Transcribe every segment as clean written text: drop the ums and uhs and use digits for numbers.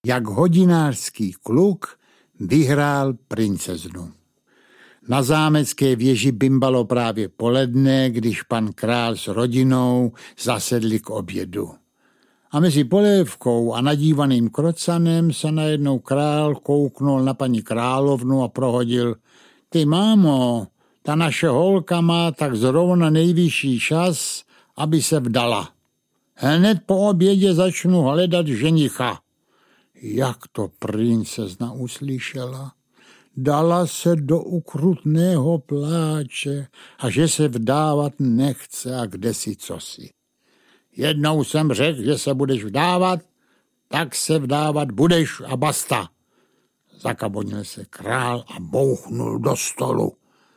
jak hodinářský kluk vyhrál princeznu. Na zámecké věži bimbalo právě poledne, když pan král s rodinou zasedli k obědu. A mezi polévkou a nadívaným krocanem se najednou král kouknul na paní královnu a prohodil: Ty mámo, ta naše holka má tak zrovna nejvyšší čas, aby se vdala. Hned po obědě začnu hledat ženicha. Jak to princezna uslyšela, dala se do ukrutného pláče a že se vdávat nechce a kdesi cosi. Jednou jsem řekl, že se budeš vdávat, tak se vdávat budeš a basta. Zakabonil se král a bouchnul do stolu.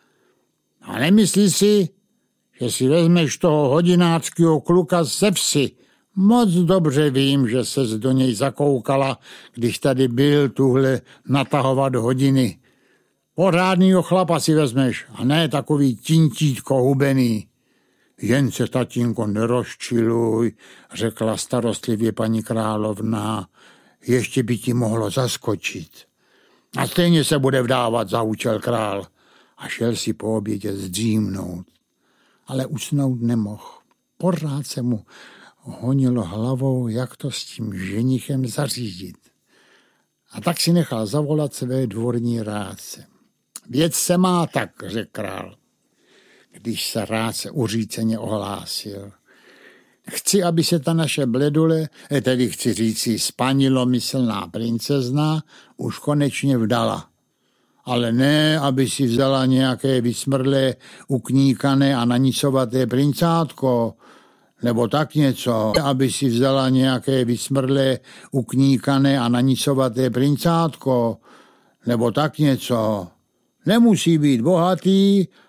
A nemyslí si, že si vezmeš toho hodinářského kluka ze vsi. Moc dobře vím, že ses do něj zakoukala, když tady byl tuhle natahovat hodiny. Pořádnýho chlapa si vezmeš a ne takový tintítko hubený. Jen se, tatínko, nerozčiluj, řekla starostlivě paní královna, ještě by ti mohlo zaskočit. A stejně se bude vdávat, zaúčel král a šel si po obědě zdřímnout. Ale usnout nemohl. Pořád se mu honilo hlavou, jak to s tím ženichem zařídit. A tak si nechal zavolat své dvorní rádce. Věc se má tak, řekl král, když se rádce uříceně ohlásil. Chci, aby se ta naše bledule, tedy chci říci spanilomyslná princezna, už konečně vdala. Ale ne, aby si vzala nějaké vysmrlé, ukníkané a nanicovaté princátko, nebo tak něco, aby si vzala nějaké vysmrlé, ukníkané a nanicovaté princátko, nebo tak něco. Nemusí být bohatý,